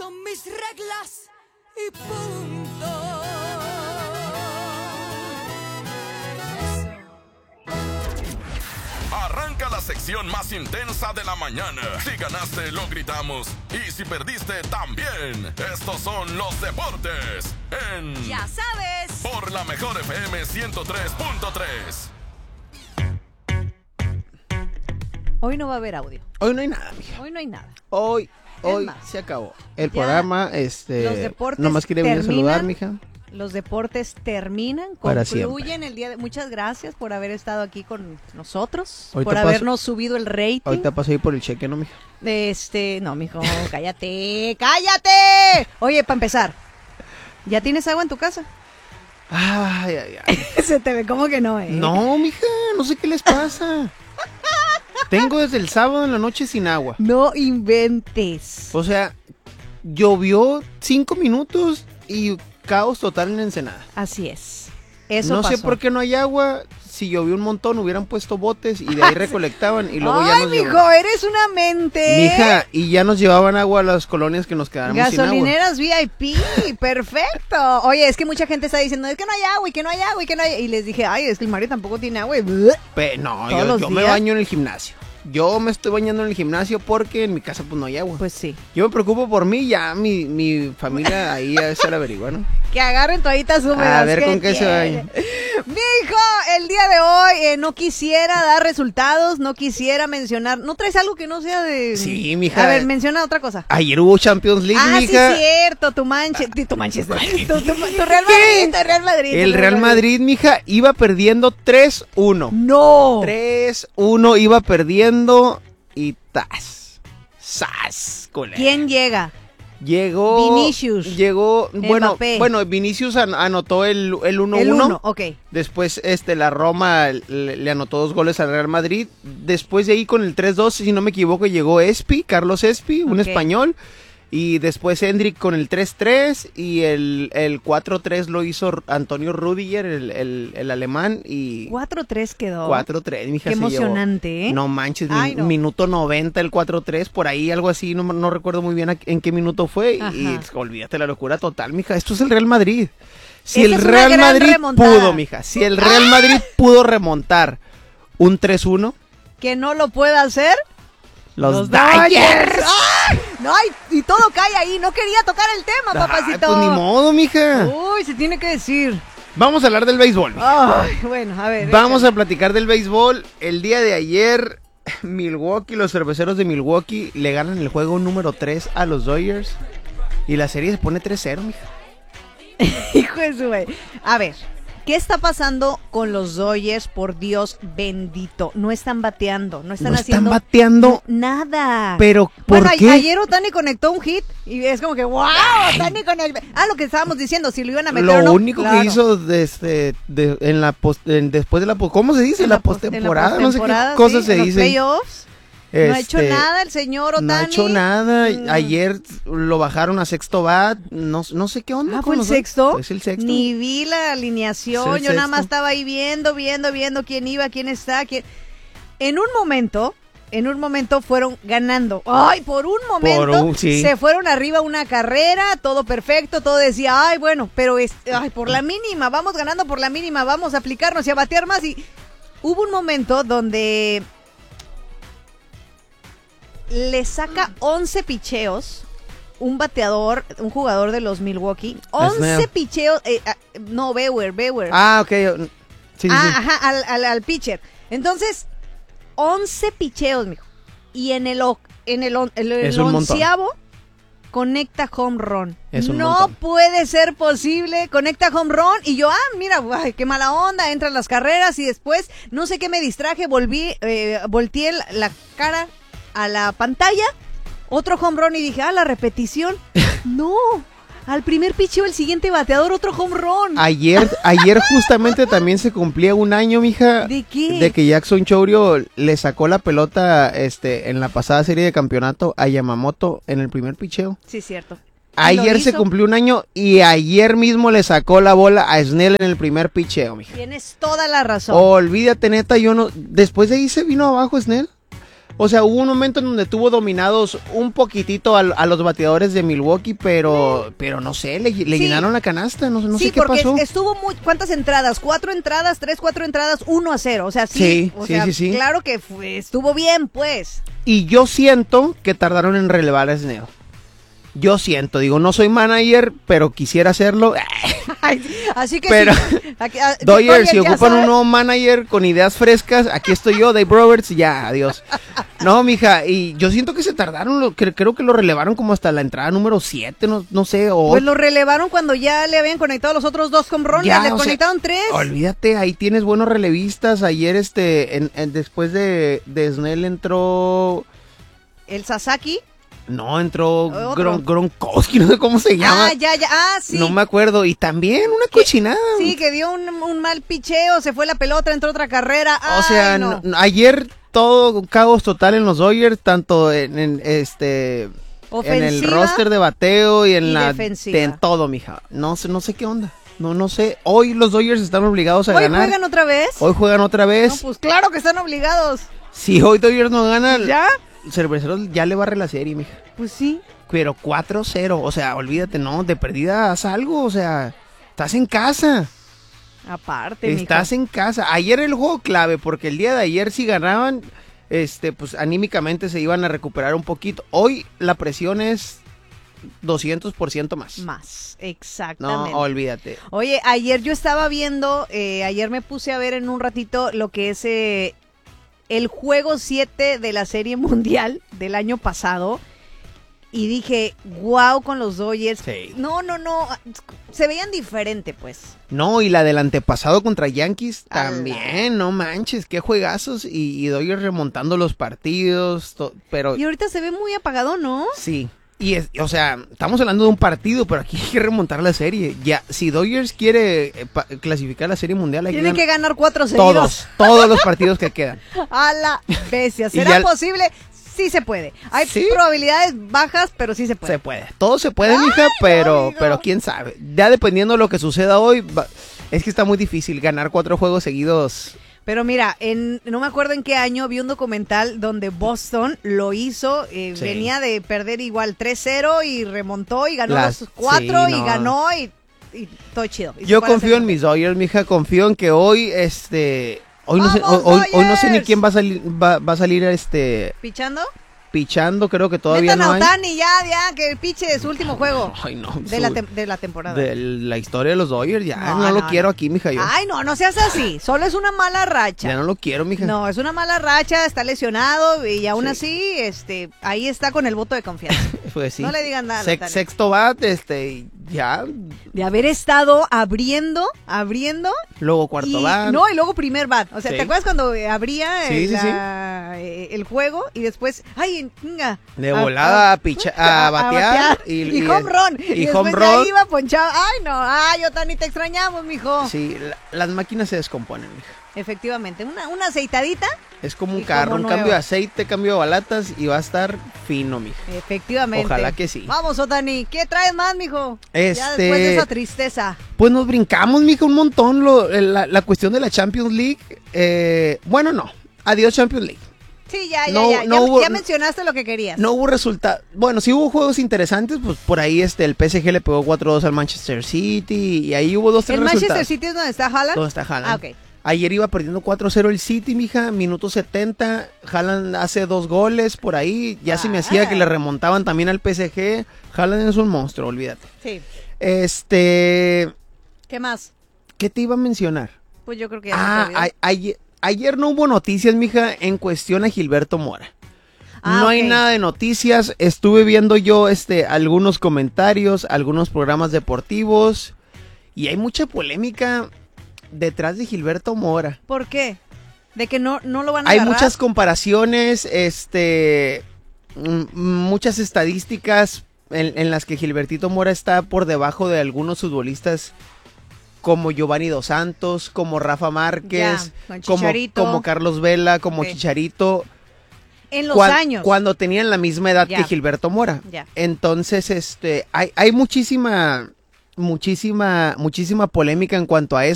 son mis reglas y punto. Arranca la sección más intensa de la mañana. Si ganaste, lo gritamos. Y si perdiste, también. Estos son los deportes en... Ya sabes. Por la mejor FM 103.3. Hoy no va a haber audio. Hoy no hay nada, mija. Hoy no hay nada. Hoy más, se acabó. El ya programa, los deportes nomás quería venir a saludar, terminan. mija. Los deportes terminan, Para concluyen siempre. el día de... Muchas gracias por haber estado aquí con nosotros, Ahorita por paso- habernos subido el rating. Ahorita paso ahí por el cheque, ¿no, mija? No, mijo, cállate, cállate. Oye, para empezar, ¿ya tienes agua en tu casa? Ay, ay, ay. Se te ve como que no, No, mija, no sé qué les pasa. Tengo desde el sábado en la noche sin agua. No inventes. O sea, llovió 5 minutos y caos total en Ensenada. Así es. Eso No sé pasó. por qué no hay agua. Si llovió un montón, hubieran puesto botes y de ahí recolectaban y luego ya Ay, nos mijo, llevaban. eres una mente. Mija, y ya nos llevaban agua a las colonias que nos quedáramos sin agua. Gasolineras VIP, perfecto. Oye, es que mucha gente está diciendo, es que no hay agua, y que no hay agua, y que no hay... Y les dije, ay, es que el Mario tampoco tiene agua. Y... No, ¿Todos los yo me días? baño en el gimnasio. Yo me estoy bañando en el gimnasio porque en mi casa pues no hay agua. Pues sí. Yo me preocupo por mí, ya mi familia ahí ya se la averigua, ¿no? Que agarren toallitas húmedas. A ver con qué se baña. Mijo, el día de hoy no quisiera dar resultados, no quisiera mencionar. ¿No traes algo que no sea de...? Sí, mija. A ver, menciona otra cosa. Ayer hubo Champions League, Ah, mija. sí, cierto, tu Manchester, tu Real Madrid, tu Real Madrid. El tu Real Madrid, mija, iba perdiendo 3-1. No. 3-1 iba perdiendo y ¡zas! Culé. ¿Quién llega? Llegó Vinicius. Mbappé. bueno, Vinicius anotó el 1-1. El 1, ok. Después la Roma le anotó 2 goles al Real Madrid. Después de ahí con el 3-2, si no me equivoco, llegó Carlos Espi, un Ok. español. Y después Hendrik con el 3-3 y el 4-3 lo hizo Antonio Rüdiger, el alemán. Y 4-3 quedó. 4-3, mija. Qué se llevó. emocionante, ¿eh? No manches, Ay, no. minuto 90 el 4-3, por ahí algo así, no recuerdo muy bien en qué minuto fue. Ajá. Y olvídate la locura total, mija. Esto es el Real Madrid. Si Esa el es una Real gran Madrid remontada. pudo, mija. Si el Real Madrid pudo remontar un 3-1, Que no lo pueda hacer. los Dodgers. ¡Ay! No, y todo cae ahí. No quería tocar el tema, papacito. Pues ni modo, mija. Uy, se tiene que decir. Vamos a hablar del béisbol. Ay, bueno, a ver. Vamos a platicar del béisbol. El día de ayer, Milwaukee, los cerveceros de Milwaukee le ganan el juego número 3 a los Dodgers. Y la serie se pone 3-0, mija. Hijo de su güey. A ver, ¿qué está pasando con los Dodgers? Por Dios bendito. No están bateando, no están No haciendo están bateando. nada. Pero, ¿por Bueno, qué? ayer Otani conectó un hit y es como que, wow, Otani con el... lo que estábamos diciendo, si lo iban a meter o Lo no. único Claro. que hizo después de la ¿cómo se dice? En La en postemporada, no sé qué postemporada, cosa sí, se en los dice. playoffs. No ha hecho nada el señor Otani. No ha hecho nada. Mm. Ayer lo bajaron a sexto bat. No sé qué onda. ¿Fue con el sexto? Es el sexto. Ni vi la alineación, Es el yo nada más sexto. estaba ahí viendo quién iba, quién está, quién... En un momento fueron ganando. Ay, por un momento sí. se fueron arriba una carrera, todo perfecto, todo decía, ay, bueno, pero por la mínima, vamos ganando por la mínima, vamos a aplicarnos y a batear más. Y hubo un momento donde le saca 11 picheos un jugador de los Milwaukee. 11 Snell. picheos, no, Bauer. Ah, ok. Sí. Ajá, al pitcher. Entonces, 11 picheos, mijo. Y en el Es un montón. 11avo conecta home run. Es un No montón. puede ser posible. Conecta home run y yo, mira, ay, qué mala onda, entran las carreras y después no sé qué me distraje, volteé la cara a la pantalla, otro home run y dije, la repetición. No, al primer picheo el siguiente bateador, otro home run. Ayer justamente también se cumplía un año, mija. ¿De qué? De que Jackson Chourio le sacó la pelota en la pasada serie de campeonato a Yamamoto en el primer picheo. Sí, cierto. Ayer se cumplió un año y ayer mismo le sacó la bola a Snell en el primer picheo, mija. Tienes toda la razón. Olvídate, neta, después de ahí se vino abajo Snell. O sea, hubo un momento en donde tuvo dominados un poquitito a los bateadores de Milwaukee, pero no sé, le Sí. llenaron la canasta, no Sí, sé qué porque pasó. estuvo ¿cuántas entradas? 4 entradas, 4 entradas, 1-0. O sea, sí. Sí. Claro que estuvo bien, pues. Y yo siento que tardaron en relevar a Snell. Yo siento, digo, no soy manager, pero quisiera hacerlo. Así que Pero, sí. Dodgers, si ya ocupan sabes. un nuevo manager con ideas frescas, aquí estoy yo, Dave Roberts, ya, adiós. No, mija, y yo siento que se tardaron, creo que lo relevaron como hasta la entrada número 7, no sé, o... Pues lo relevaron cuando ya le habían conectado los otros 2 home runs, Ya, le o sea, conectaron 3. Olvídate, ahí tienes buenos relevistas. Ayer, después de Snell entró... El Sasaki. No, entró Otro. Gronkowski, no sé cómo se llama. Ya. Sí. No me acuerdo. Y también una cochinada. Sí, que dio un mal picheo, se fue la pelota, entró otra carrera. O sea, Ay, no. ayer todo un caos total en los Dodgers, tanto en el Ofensiva roster de bateo y en y la defensiva. en todo, mija. No sé qué onda. No sé. Hoy los Dodgers están obligados a ¿Hoy ganar. juegan otra vez? Hoy juegan otra No, vez. pues claro que están obligados. Si hoy Dodgers no gana, ¿Ya? Cerveceros ya le barre la serie, mija. Pues sí. Pero 4-0, o sea, olvídate, no, de perdida haz algo, o sea, estás en casa. Aparte, Estás en casa. Ayer el juego clave, porque el día de ayer si ganaban, pues anímicamente se iban a recuperar un poquito. Hoy la presión es 200% más. Más, No, exactamente. olvídate. Oye, ayer yo estaba viendo, ayer me puse a ver en un ratito lo que es el juego 7 de la Serie Mundial del año pasado. Y dije, wow, con los Dodgers. Sí. No. Se veían diferente, pues. No, y la del antepasado contra Yankees Ala. también, no manches, qué juegazos. Y Dodgers remontando los partidos, pero Y ahorita se ve muy apagado, ¿no? sí. O sea, estamos hablando de un partido, pero aquí hay que remontar la serie. Ya, si Dodgers quiere clasificar la Serie Mundial, hay Tienen que ganar ganar 4 seguidos. todos los partidos que quedan. A la bestia. Y ¿Será ya- posible? Sí se puede. Hay ¿Sí? probabilidades bajas, pero sí se puede. Se puede, todo se puede, mija, Ay, pero amigo. quién sabe. Ya dependiendo de lo que suceda hoy, es que está muy difícil ganar 4 juegos seguidos. Pero mira, no me acuerdo en qué año vi un documental donde Boston lo hizo, Sí. venía de perder igual 3-0 y remontó y ganó Las- los 4 sí, y no. ganó y todo chido. Y se Yo fue a la confío en serie. mis Dodgers, mija, confío en que hoy, hoy no sé, ¡Vamos, hoy no sé ni Dodgers! quién va a salir, ¿Pichando? pichando, creo que todavía Metan no a hay. Ohtani ya, que piche de su último juego Ay, no. de la temporada. De la historia de los Dodgers, ya No, no lo no, quiero no. aquí, mija, yo. Ay, no seas así. Solo es una mala racha. Ya no lo quiero, mija. No, es una mala racha, está lesionado y aún Sí. así, ahí está con el voto de confianza. Pues sí. No le digan nada, Natalia. Sexto bat, ya. De haber estado abriendo, Luego cuarto bat. no, y luego primer bat. O sea, Sí. ¿te acuerdas cuando abría Sí, sí, el juego y después, ay, venga, De volada a batear y home run. Y después home de run. ahí iba ponchado. Ay, no, Ohtani, te extrañamos, mijo. Sí, las máquinas se descomponen, mija. Efectivamente, una aceitadita, Es como un Y carro, como un nuevo. cambio de aceite, cambio de balatas y va a estar fino, mija. efectivamente. Ojalá que sí. Vamos, Ohtani, ¿qué traes más, mijo? Ya después de esa tristeza. Pues nos brincamos, mija, un montón la cuestión de la Champions League. Bueno, no. Adiós Champions League. Sí, ya hubo- mencionaste lo que querías. No hubo resultado. Bueno, sí hubo juegos interesantes, pues por ahí el PSG le pegó 4-2 al Manchester City y ahí hubo 2-3 ¿El resultados. Manchester City es donde está Haaland? ¿Dónde está Haaland? Ah, ok. Ayer iba perdiendo 4-0 el City, mija, minuto 70, Haaland hace 2 goles por ahí, ya se me hacía que le remontaban también al PSG. Haaland es un monstruo, olvídate. Sí. ¿Qué ¿Qué más? te iba a mencionar? Pues yo creo que ya se te olvidó. Ayer no hubo noticias, mija, en cuestión a Gilberto Mora. Ah, No hay ok. nada de noticias. Estuve viendo yo algunos comentarios, algunos programas deportivos y hay mucha polémica detrás de Gilberto Mora. ¿Por qué? ¿De que no lo van a Hay agarrar? muchas comparaciones, muchas estadísticas en las que Gilbertito Mora está por debajo de algunos futbolistas como Giovanni Dos Santos, como Rafa Márquez, Ya, con como, Chicharito. como Carlos Vela, como Ok. Chicharito. En los años. Cuando tenían la misma edad Ya. que Gilberto Mora. Ya. Entonces, hay muchísima polémica en cuanto a eso.